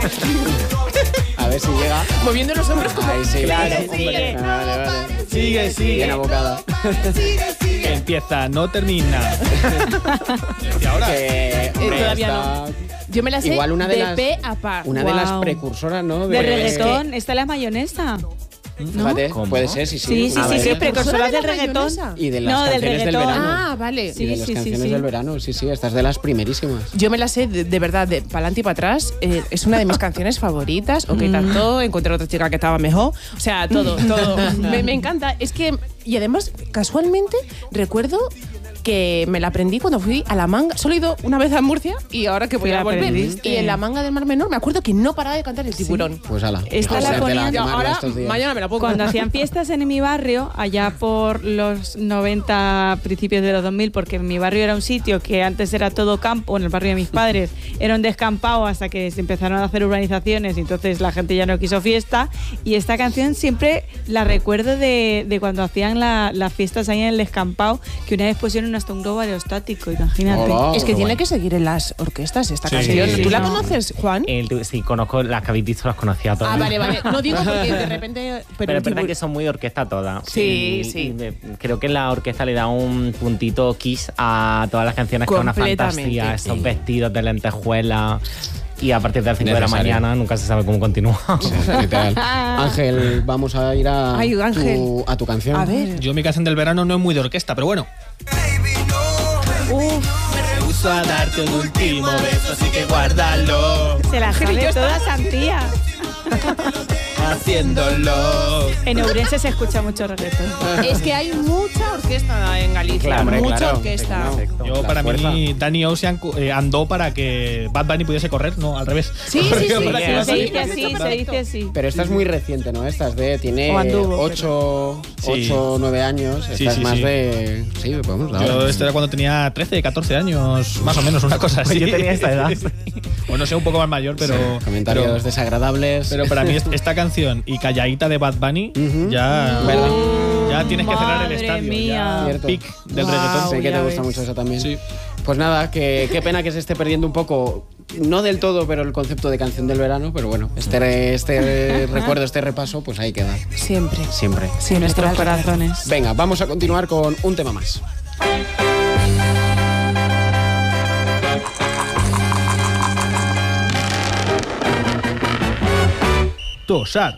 A ver si llega. Moviendo los hombros como... Ahí sí. Claro, Hombre. Vale. Sigue. Bien abocada. Empieza, no termina. ¿Y ahora? Hombre, todavía esta- Yo me la sé Igual una de de las- pe a pa. Una de las precursoras, ¿no? De reggaetón, está la mayonesa. Fíjate, ¿Cómo? puede ser, sí. Sí, A ver. precursoras del reggaetón. Y de las No, del canciones del reggaetón. verano. Ah, vale. Y de las canciones del verano, sí, esta es de las primerísimas. Yo me la sé de verdad, de para adelante y para atrás. Es una de mis canciones favoritas. Ok, tanto, encontré otra chica que estaba mejor. O sea, todo. me encanta. Es que, y además, casualmente, recuerdo que me la aprendí cuando fui a la manga. Solo he ido una vez a Murcia y ahora que voy Te la a volver. aprendiste. Y en la manga del Mar Menor me acuerdo que no paraba de cantar el tiburón. Pues ala. Esta Pues la te ponían- quemarla Ahora, estos días. mañana me la pongo. Cuando hacían fiestas en mi barrio, allá por los 90, principios de los 2000, porque mi barrio era un sitio que antes era todo campo, en el barrio de mis padres, era un descampado hasta que se empezaron a hacer urbanizaciones y entonces la gente ya no quiso fiesta. Y esta canción siempre la recuerdo de cuando hacían las fiestas ahí en el descampado, que una vez pusieron hasta un globo aerostático, imagínate. Hola. Es que Qué tiene guay. que seguir en las orquestas esta Sí, canción. sí, ¿Tú la no. conoces, Juan? Sí, conozco las que habéis visto, las conocía todas. Ah, vale. No digo porque de repente... Pero es verdad que son muy orquesta todas. Sí, Y- sí. y creo que la orquesta le da un puntito kiss a todas las canciones, que es una Completamente, fantasía. Esos sí. vestidos de lentejuela. Y a partir de las 5 de la Necesario. mañana nunca se sabe cómo continúa. Sí, literal. Ángel, vamos a ir a, Ay, Ángel. a tu canción. A ver. Yo mi canción del verano no es muy de orquesta, pero bueno. Me rehuso a darte un último beso, así que guárdalo. Se la sabe toda Santía. Haciéndolo. En Ourense se escucha mucho reggaetón. Es que hay mucha orquesta en Galicia. Claro, mucha claro. orquesta. Perfecto. Yo, La para fuerza. mí, Danny Ocean andó para que Bad Bunny pudiese correr, no, al revés. Sí. Para que Bad Se Bunny- dice así, se dice así. Pero esta es muy reciente, ¿no? Esta es de... Tiene O anduvo, 8 Sí. o 9 años. Esta Sí, es sí, más sí. de... Sí, vamos, la Yo verdad. esto era cuando tenía 13, 14 años, más o menos, una cosa así. Yo tenía esta edad. O no sé, un poco más mayor, pero... Comentarios pero- desagradables. Pero para mí esta canción y Calladita de Bad Bunny ya tienes que cerrar el Madre estadio. mía. Ya Cierto. pic del Wow. reggaetón. Sé que ya te gusta ves. mucho esa también. Sí. Pues nada, qué pena que se esté perdiendo un poco, no del todo, pero el concepto de canción del verano. Pero bueno, este recuerdo, este repaso, pues ahí queda. Siempre. Siempre. Sí, Nuestros corazones. Venga, vamos a continuar con un tema más. Tosar.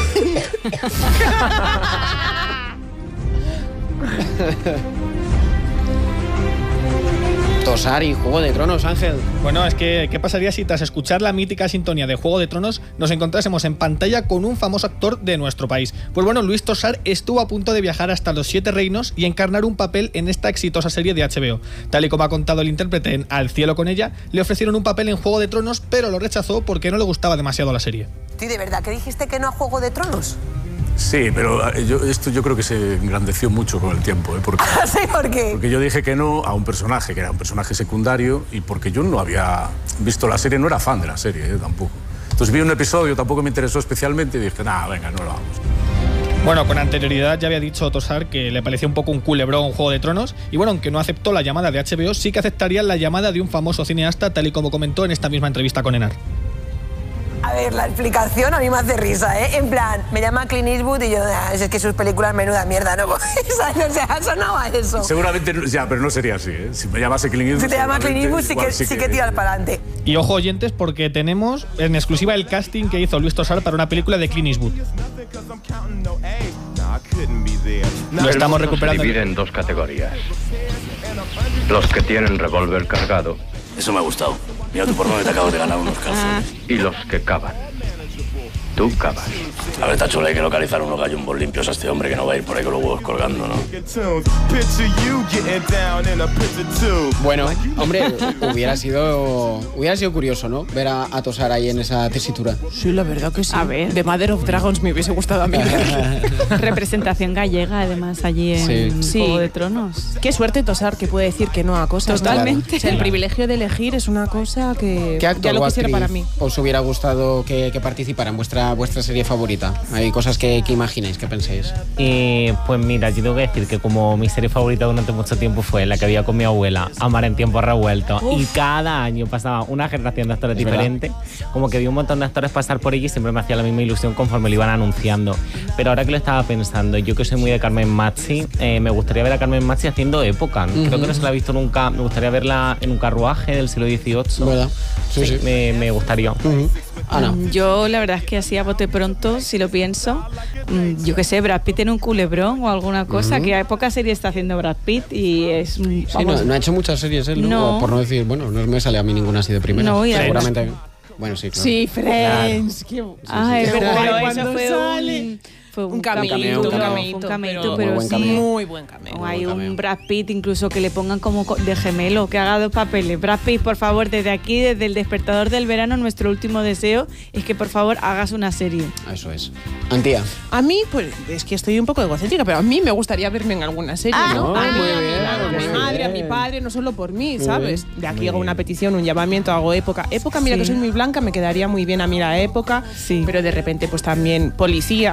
Tosar y Juego de Tronos, Ángel. Bueno, es que, ¿qué pasaría si tras escuchar la mítica sintonía de Juego de Tronos nos encontrásemos en pantalla con un famoso actor de nuestro país? Pues bueno, Luis Tosar estuvo a punto de viajar hasta los 7 reinos y encarnar un papel en esta exitosa serie de HBO. Tal y como ha contado el intérprete en Al cielo con ella, le ofrecieron un papel en Juego de Tronos, pero lo rechazó porque no le gustaba demasiado la serie. ¿Tú de verdad que dijiste que no a Juego de Tronos? Sí, pero yo creo que se engrandeció mucho con el tiempo, ¿eh? Porque Sí, ¿por qué? yo dije que no a un personaje que era un personaje secundario y porque yo no había visto la serie, no era fan de la serie, tampoco. Entonces vi un episodio, tampoco me interesó especialmente y dije, nada, venga, no lo hagamos. Bueno, con anterioridad ya había dicho Tosar que le parecía un poco un culebrón Juego de Tronos y bueno, aunque no aceptó la llamada de HBO, sí que aceptaría la llamada de un famoso cineasta, tal y como comentó en esta misma entrevista con Enar. A ver, la explicación a mí me hace risa, ¿eh? En plan, me llama Clint Eastwood y yo, es que sus películas menuda mierda, ¿no? O sea, sonaba eso. Seguramente, ya, pero no sería así, ¿eh? Si me llamase Clint Eastwood... Si te llama Clint Eastwood, igual sí que tiras para adelante. Y ojo oyentes porque tenemos en exclusiva el casting que hizo Luis Tosar para una película de Clint Eastwood. Lo estamos recuperando. Se divide en dos categorías. Los que tienen revólver cargado Eso me ha gustado. Mira tú por dónde te acabo de ganar unos calzones. y los que cavan. Tú cavas. A ver, Tacho, hay que localizar unos gallumbos limpios a este hombre que no va a ir por ahí con los huevos colgando, ¿no? Bueno, hombre, hubiera sido curioso, ¿no? Ver a Tosar ahí en esa tesitura. Sí, la verdad que sí. A ver. The Mother of Dragons me hubiese gustado a mí. Representación gallega, además, allí en Sí. Juego de Tronos. Qué suerte Tosar que puede decir que no a cosas. Totalmente. O sea, el privilegio de elegir es una cosa que ¿Qué actor ya lo o quisiera actriz para mí. os hubiera gustado que participara en vuestra sería vuestra serie favorita? Hay cosas que imagináis, que penséis. Pues mira, yo tengo que decir que como mi serie favorita durante mucho tiempo fue la que había con mi abuela, Amar en tiempos revueltos. Y cada año pasaba una generación de actores diferentes. Como que vi un montón de actores pasar por ella y siempre me hacía la misma ilusión conforme lo iban anunciando. Pero ahora que lo estaba pensando, yo que soy muy de Carmen Machi, me gustaría ver a Carmen Machi haciendo época. Creo que no se la he visto nunca. Me gustaría verla en un carruaje del siglo XVIII. ¿Verdad? Sí. Me gustaría. Ana. Yo la verdad es que así a bote pronto, si lo pienso, yo qué sé, Brad Pitt en un culebrón o alguna cosa, que a poca serie está haciendo Brad Pitt y es... Sí, no ha hecho muchas series él, ¿no? O por no decir, bueno, no me sale a mí ninguna así de primera. No, seguramente... Bueno, sí, claro. Sí, Friends. Claro. Ay, sí. pero Eso fue un cameíto, pero sí. Muy buen cameo. O hay un Brad Pitt incluso que le pongan como de gemelo, que haga 2 papeles. Brad Pitt, por favor, desde aquí, desde el Despertador del Verano, nuestro último deseo es que por favor hagas una serie. Eso es. Antía. A mí, pues es que estoy un poco egocéntrica, pero a mí me gustaría verme en alguna serie, ¿no? muy A bien, mi madre, a mi padre, no solo por mí, ¿sabes? De aquí hago una petición, un llamamiento, hago época. Época, mira que soy muy blanca, me quedaría muy bien a mí la época, pero de repente pues también policía.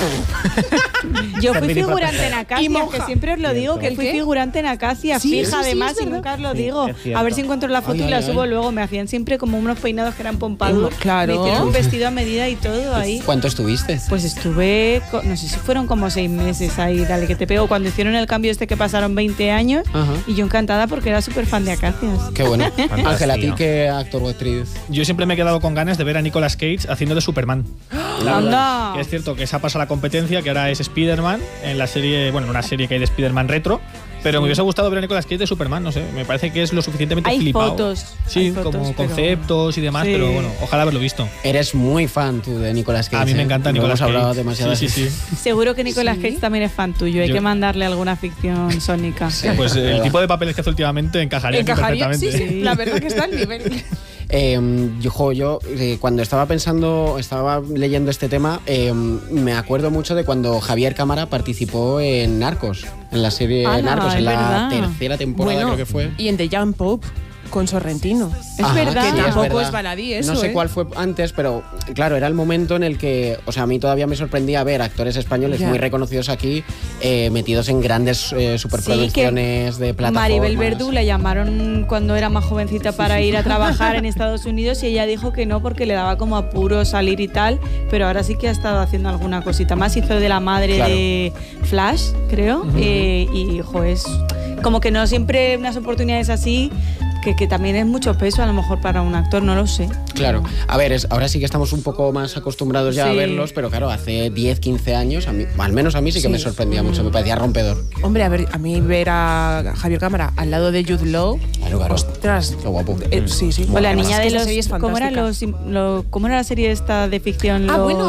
Yo fui figurante en Acacia, que siempre os lo digo, que ¿El fui qué? figurante en Acacia, fija además, y nunca os lo digo. A ver si encuentro la foto y la subo luego. Me hacían siempre como unos peinados que eran pompadour. Claro. Me hicieron un vestido a medida y todo ahí. ¿Cuánto estuviste? Pues estuve, no sé si fueron como 6 meses ahí, dale que te pego, cuando hicieron el cambio que pasaron 20 años. Y yo encantada porque era súper fan de Acacias. Qué bueno. Ángel, ¿a ti qué actor o actriz? Yo siempre me he quedado con ganas de ver a Nicolas Cage haciendo de Superman. ¡Anda! Que es cierto que se ha pasado la competencia, que ahora es Spider-Man, en la serie, bueno, en una serie que hay de Spider-Man retro. Pero me hubiese gustado ver a Nicolas Cage de Superman, no sé, me parece que es lo suficientemente flipado. Sí, hay fotos, como conceptos y demás, pero bueno, ojalá haberlo visto. Eres muy fan tú de Nicolas Cage. A mí me encanta Nicolas Cage. Hemos hablado demasiado. Sí. Seguro que Nicolas Cage también es fan tuyo. Hay que mandarle alguna ficción sónica. Pues el tipo de papeles que hace últimamente encajaría aquí perfectamente. Sí, la verdad que está al nivel. Yo cuando estaba leyendo este tema, me acuerdo mucho de cuando Javier Cámara participó en Narcos, en la serie Narcos, en la tercera temporada creo que fue. Y en The Young Pope con Sorrentino. Es verdad. Que tampoco es baladí eso. No sé cuál fue antes, pero claro, era el momento en el que, o sea, a mí todavía me sorprendía ver actores españoles muy reconocidos aquí, metidos en grandes superproducciones de plataformas. Maribel Verdú la llamaron cuando era más jovencita para ir a trabajar en Estados Unidos y ella dijo que no porque le daba como apuro salir y tal, pero ahora sí que ha estado haciendo alguna cosita más. Hizo de la madre de Flash, creo, y es como que no siempre unas oportunidades así. Que también es mucho peso a lo mejor para un actor, no lo sé. Claro. A ver, ahora sí que estamos un poco más acostumbrados ya a verlos, pero claro, hace 10, 15 años, al menos a mí sí que me sorprendía mucho, me parecía rompedor. Hombre, a mí ver a Javier Cámara al lado de Jude Law, claro. Ostras, qué guapo. Sí. O la niña de los... ¿Cómo era la serie esta de ficción?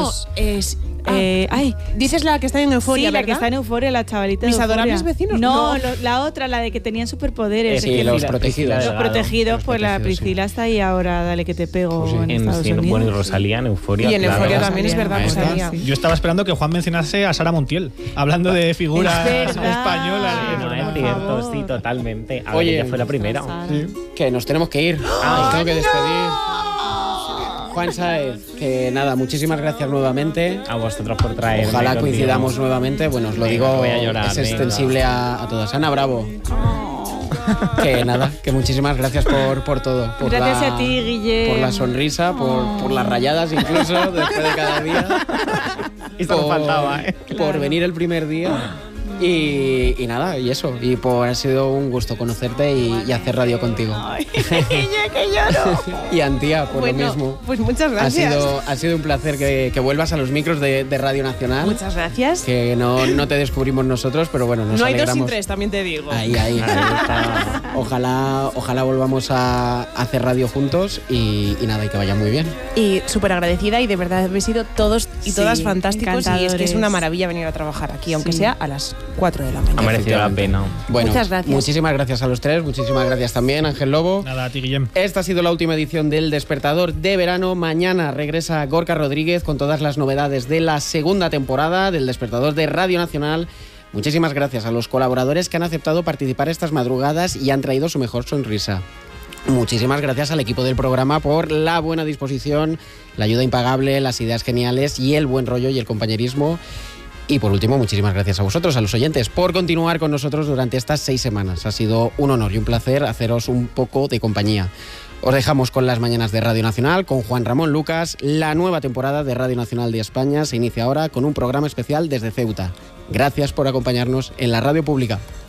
dices la que está en Euforia, sí, ¿verdad? la que está en Euforia, la chavalita ¿Mis de Euforia. adorables vecinos? No, la otra, la de que tenían superpoderes. Sí, los protegidos. Los protegidos, pues la Priscila está ahí ahora, dale que te pego en Estados Unidos. Bueno, y Rosalía en Euforia. Y en Euforia también es verdad, Rosalía. Yo estaba esperando que Juan mencionase a Sara Montiel, hablando de figuras españolas. No, es cierto, sí, totalmente. A ver, Oye, ella fue la primera. Que nos tenemos que ir. Nos tengo que despedir. Juan Sáez, que nada, muchísimas gracias nuevamente. A vosotros por traerme. Ojalá coincidamos nuevamente. Bueno, os lo digo, voy a llorar, es extensible a todas. Ana Bravo. Que nada, que muchísimas gracias por todo. Gracias a ti, Guille. Por la sonrisa, por las rayadas incluso, después de cada día. Esto nos faltaba, Por venir el primer día. Y nada, y eso. Y ha sido un gusto conocerte y hacer radio contigo. Ay, que lloro. Y Antía, por lo mismo. Pues muchas gracias. Ha sido un placer que vuelvas a los micros de Radio Nacional. Muchas gracias. Que no te descubrimos nosotros, pero bueno, nos alegramos. No hay 2 sin 3, también te digo. Ahí. Ojalá volvamos a hacer radio juntos y nada, y que vaya muy bien. Y súper agradecida y de verdad habéis sido todos y todas fantásticos y es que es una maravilla venir a trabajar aquí, aunque sea a las 4 de la mañana. Ha merecido la pena. Bueno, muchas gracias. Muchísimas gracias a los tres, muchísimas gracias también, Ángel Lobo. Nada, a ti, Guillem. Esta ha sido la última edición del Despertador de Verano. Mañana regresa Gorka Rodríguez con todas las novedades de la segunda temporada del Despertador de Radio Nacional. Muchísimas gracias a los colaboradores que han aceptado participar estas madrugadas y han traído su mejor sonrisa. Muchísimas gracias al equipo del programa por la buena disposición, la ayuda impagable, las ideas geniales y el buen rollo y el compañerismo. Y por último, muchísimas gracias a vosotros, a los oyentes, por continuar con nosotros durante estas 6 semanas. Ha sido un honor y un placer haceros un poco de compañía. Os dejamos con las mañanas de Radio Nacional, con Juan Ramón Lucas. La nueva temporada de Radio Nacional de España se inicia ahora con un programa especial desde Ceuta. Gracias por acompañarnos en la radio pública.